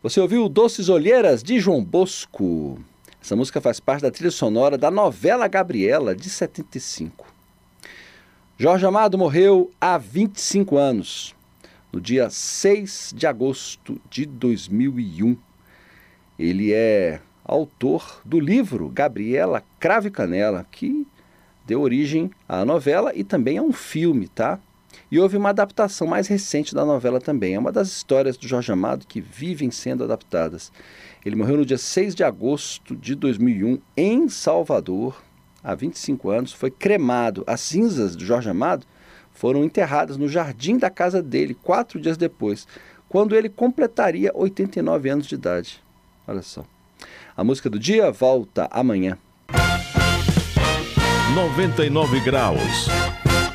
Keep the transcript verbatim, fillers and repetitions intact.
Você ouviu Doces Olheiras, de João Bosco. Essa música faz parte da trilha sonora da novela Gabriela, de setenta e cinco. Jorge Amado morreu há vinte e cinco anos, no dia seis de agosto de dois mil e um. Ele é autor do livro Gabriela Cravo e Canela, que deu origem à novela e também a um filme, tá? E houve uma adaptação mais recente da novela também. É uma das histórias do Jorge Amado que vivem sendo adaptadas. Ele morreu no dia seis de agosto de dois mil e um, em Salvador, há vinte e cinco anos. Foi cremado. As cinzas do Jorge Amado foram enterradas no jardim da casa dele, quatro dias depois, quando ele completaria oitenta e nove anos de idade. Olha só. A música do dia volta amanhã. noventa e nove graus.